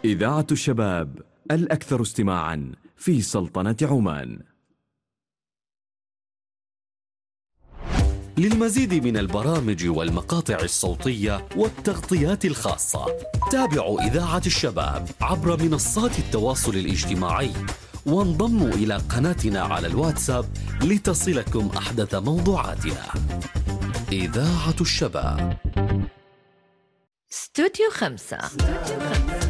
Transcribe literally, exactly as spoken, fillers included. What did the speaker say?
إذاعة الشباب الأكثر استماعا في سلطنة عمان. للمزيد من البرامج والمقاطع الصوتية والتغطيات الخاصة تابعوا إذاعة الشباب عبر منصات التواصل الاجتماعي، وانضموا إلى قناتنا على الواتساب لتصلكم أحدث موضوعاتنا. إذاعة الشباب. استوديو خمسة.